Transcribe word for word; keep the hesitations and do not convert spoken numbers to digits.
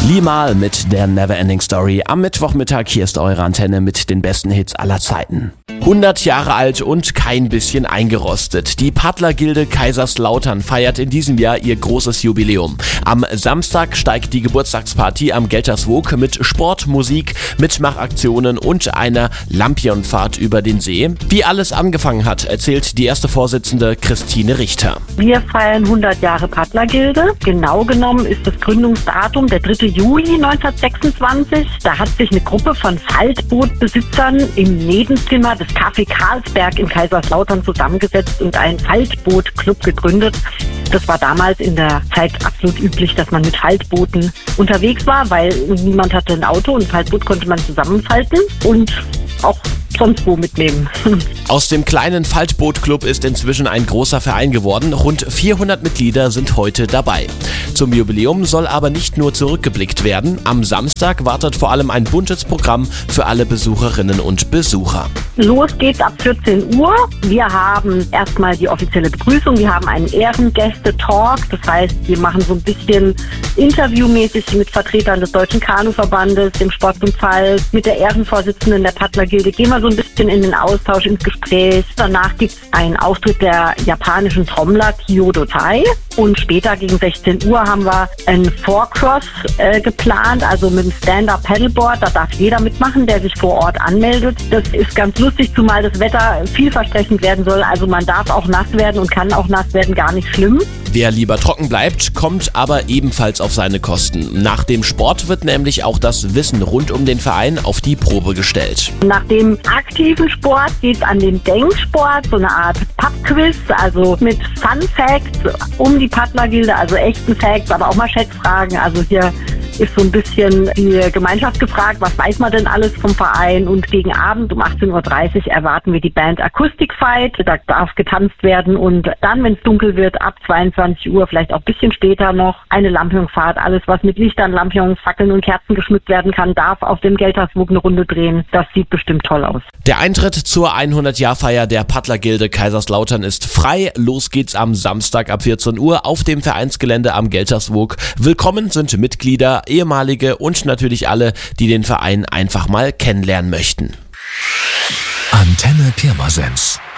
Limahl mit der Neverending Story. Am Mittwochmittag, hier ist eure Antenne mit den besten Hits aller Zeiten. hundert Jahre alt und kein bisschen eingerostet. Die Paddler-Gilde Kaiserslautern feiert in diesem Jahr ihr großes Jubiläum. Am Samstag steigt die Geburtstagsparty am Gelterswoog mit Sport, Musik, Mitmachaktionen und einer Lampionfahrt über den See. Wie alles angefangen hat, erzählt die erste Vorsitzende Christine Richter. Wir feiern hundert Jahre Paddler-Gilde. Genau genommen ist das Gründungsdatum der dritte Juli neunzehnhundertsechsundzwanzig. Da hat sich eine Gruppe von Faltbootbesitzern im Nebenzimmer des Café Karlsberg in Kaiserslautern zusammengesetzt und einen Faltbootclub gegründet. Das war damals in der Zeit absolut üblich, dass man mit Faltbooten unterwegs war, weil niemand hatte ein Auto und ein Faltboot konnte man zusammenfalten und auch sonst wo mitnehmen. Aus dem kleinen Faltbootclub ist inzwischen ein großer Verein geworden. Rund vierhundert Mitglieder sind heute dabei. Zum Jubiläum soll aber nicht nur zurückgeblickt werden. Am Samstag wartet vor allem ein buntes Programm für alle Besucherinnen und Besucher. Los geht's ab vierzehn Uhr. Wir haben erstmal die offizielle Begrüßung. Wir haben einen Ehrengäste-Talk. Das heißt, wir machen so ein bisschen interviewmäßig mit Vertretern des Deutschen Kanuverbandes, dem Sportbund Pfalz, mit der Ehrenvorsitzenden der Paddler-Gilde. Gehen wir so ein bisschen in den Austausch, ins Gespräch. Danach gibt's einen Auftritt der japanischen Trommler Kyoto Tai. Und später gegen sechzehn Uhr haben wir ein Four-Cross äh, geplant, also mit einem Stand-Up-Paddleboard. Da darf jeder mitmachen, der sich vor Ort anmeldet. Das ist ganz lustig, zumal das Wetter vielversprechend werden soll. Also man darf auch nass werden und kann auch nass werden, gar nicht schlimm. Wer lieber trocken bleibt, kommt aber ebenfalls auf seine Kosten. Nach dem Sport wird nämlich auch das Wissen rund um den Verein auf die Probe gestellt. Nach dem aktiven Sport geht es an den Denksport, so eine Art Pub-Quiz, also mit Fun Facts um die Paddler-Gilde, also echten Facts, aber auch mal Schätzfragen. Also hier ist so ein bisschen die Gemeinschaft gefragt, was weiß man denn alles vom Verein, und gegen Abend um achtzehn Uhr dreißig erwarten wir die Band Acoustic Fight, da darf getanzt werden und dann, wenn es dunkel wird, ab zweiundzwanzig Uhr, vielleicht auch ein bisschen später noch, eine Lampionsfahrt, alles was mit Lichtern, Lampions, Fackeln und Kerzen geschmückt werden kann, darf auf dem Gelterswoog eine Runde drehen, das sieht bestimmt toll aus. Der Eintritt zur hundert-Jahr-Feier der Paddler-Gilde Kaiserslautern ist frei, los geht's am Samstag ab vierzehn Uhr auf dem Vereinsgelände am Gelterswoog. Willkommen sind Mitglieder, ehemalige und natürlich alle, die den Verein einfach mal kennenlernen möchten. Antenne Pirmasens.